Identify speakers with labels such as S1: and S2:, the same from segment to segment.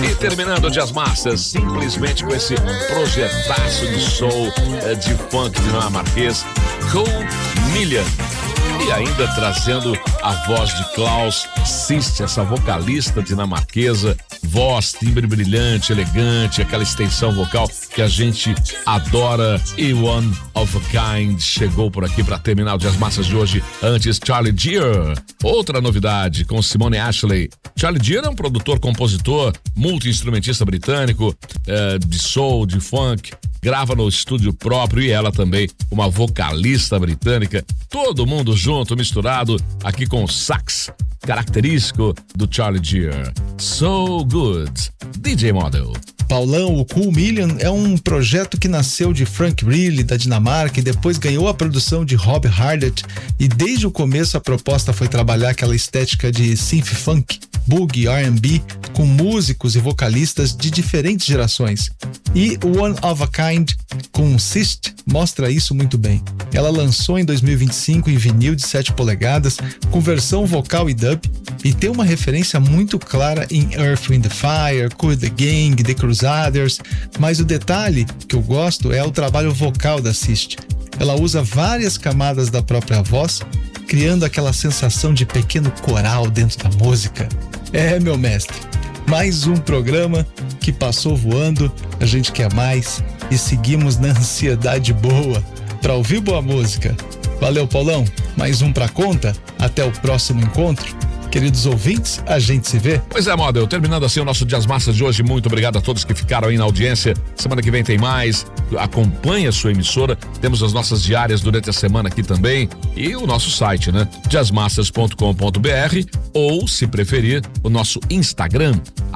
S1: E terminando o Jazz Masters, simplesmente com esse projetaço de soul, de funk dinamarquês, Cool Million. E ainda trazendo a voz de Klaus Sist, essa vocalista dinamarquesa, voz, timbre brilhante, elegante, aquela extensão vocal que a gente adora. E One of a Kind chegou por aqui para terminar o Jazz Masters de hoje. Antes, Charlie Gear, outra novidade com Simone Ashley. Charlie Gear é um produtor, compositor, multi-instrumentista britânico, de soul, de funk. Grava no estúdio próprio e ela também, uma vocalista britânica. Todo mundo junto, misturado, aqui com o sax característico do Charlie Gear. So Good, DJ Model.
S2: Paulão, o Cool Million é um projeto que nasceu de Frank Riley, da Dinamarca, e depois ganhou a produção de Rob Hardett, e desde o começo a proposta foi trabalhar aquela estética de synth funk, boogie, R&B, com músicos e vocalistas de diferentes gerações. E One of a Kind, com Sist, mostra isso muito bem. Ela lançou em 2025 em vinil de 7 polegadas, com versão vocal e dub, e tem uma referência muito clara em Earth, Wind & Fire, Kool the Gang, The Crusaders, mas o detalhe que eu gosto é o trabalho vocal da Sist. Ela usa várias camadas da própria voz, criando aquela sensação de pequeno coral dentro da música. É, meu mestre, mais um programa que passou voando, a gente quer mais e seguimos na ansiedade boa para ouvir boa música. Valeu, Paulão, mais um pra conta, até o próximo encontro. Queridos ouvintes, a gente se vê.
S1: Pois é, Model, terminando assim o nosso Jazz Masters de hoje. Muito obrigado a todos que ficaram aí na audiência. Semana que vem tem mais. Acompanhe a sua emissora. Temos as nossas diárias durante a semana aqui também. E o nosso site, né? jazzmasters.com.br, ou, se preferir, o nosso Instagram,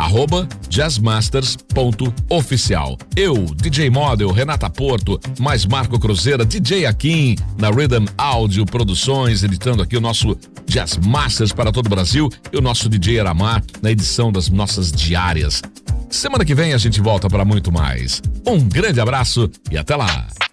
S1: @jazzmasters.oficial. Eu, DJ Model, Renata Porto, mais Marco Cruzeira, DJ Akin, na Rhythm Audio Produções, editando aqui o nosso Jazz Masters para todo o Brasil, e o nosso DJ Aramar na edição das nossas diárias. Semana que vem a gente volta para muito mais. Um grande abraço e até lá!